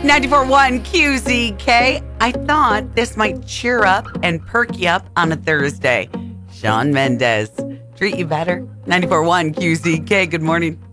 94.1 QZK. I thought this might cheer up and perk you up on a Thursday. Shawn Mendes. Treat you better. 94.1 QZK. Good morning.